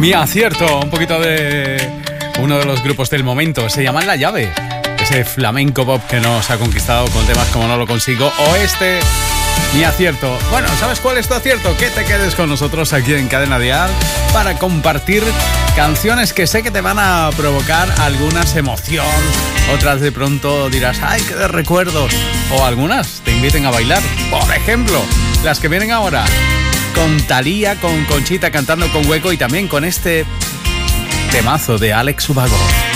Mi acierto, un poquito de uno de los grupos del momento. Se llaman La Llave. Ese flamenco pop que nos ha conquistado con temas como No lo consigo o este, mi acierto. Bueno, ¿sabes cuál es tu acierto? Que te quedes con nosotros aquí en Cadena Dial para compartir canciones que sé que te van a provocar algunas emociones, otras de pronto dirás, ¡ay, qué de recuerdos! O algunas te inviten a bailar. Por ejemplo, las que vienen ahora, con Thalía, con Conchita cantando con Hueco y también con este temazo de Alex Ubago.